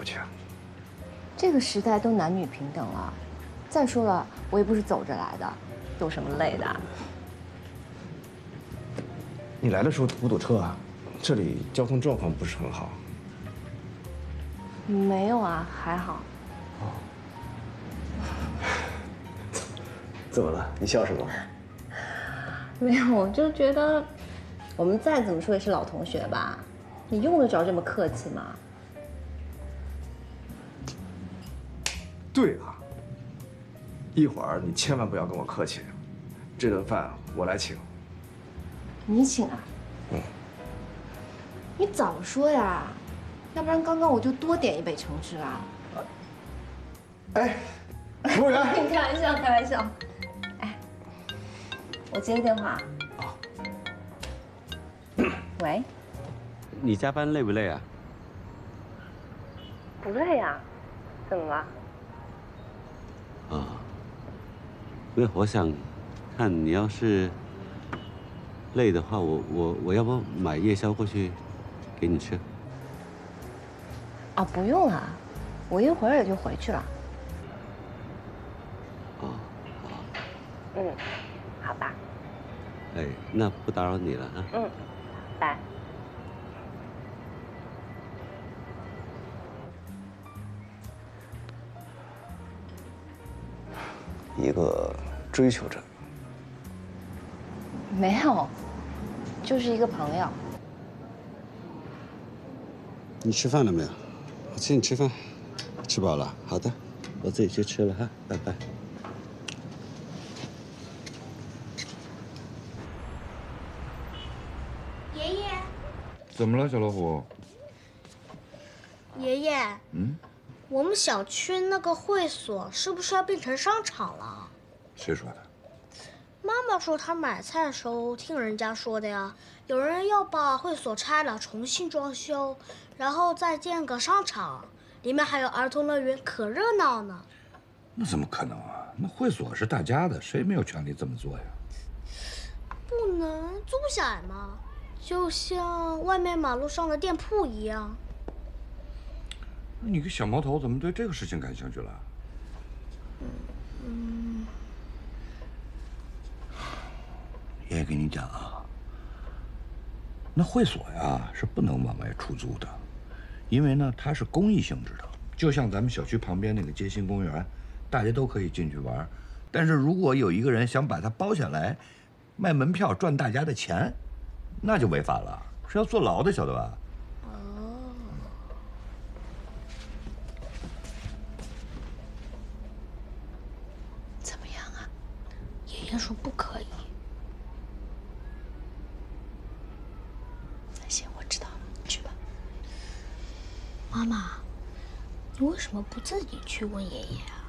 过去啊？ 这个时代都男女平等了，再说了，我也不是走着来的，有什么累的？ 你来的时候堵不堵车啊？这里交通状况不是很好。 没有啊，还好。 怎么了？你笑什么？ 没有，我就觉得我们再怎么说也是老同学吧，你用得着这么客气吗？ 对啊，一会儿你千万不要跟我客气，这顿饭我来请。 你请啊？ 嗯。 你早说呀，要不然刚刚我就多点一杯橙汁啦。 哎，服务员。 开玩笑，开玩笑。哎，我接个电话。 啊。 喂。 你加班累不累啊？ 不累呀，怎么了？ 啊，因为我想看你要是累的话，我要不买夜宵过去给你吃？ 啊，不用了，我一会儿也就回去了。 哦，好。 嗯，好吧。 哎，那不打扰你了啊。 嗯，拜。 一个追求者。 没有，就是一个朋友。 你吃饭了没有？我请你吃饭。吃饱了？好的，我自己去吃了哈，拜拜。 爷爷， 怎么了，小老虎？ 爷爷， 嗯， 我们小区那个会所是不是要变成商场了？ 谁说的？ 妈妈说她买菜的时候听人家说的呀，有人要把会所拆了，重新装修，然后再建个商场，里面还有儿童乐园，可热闹呢。 那怎么可能啊？那会所是大家的，谁没有权利这么做呀？ 不能租下来吗？就像外面马路上的店铺一样。 你个小毛头怎么对这个事情感兴趣了？爷爷跟你讲啊，那会所呀是不能往外出租的，因为呢它是公益性质的，就像咱们小区旁边那个街心公园，大家都可以进去玩，但是如果有一个人想把它包下来，卖门票赚大家的钱，那就违法了，是要坐牢的，晓得吧？ 怎么样啊？爷爷说不可以。那行，我知道了，你去吧。妈妈，你为什么不自己去问爷爷啊？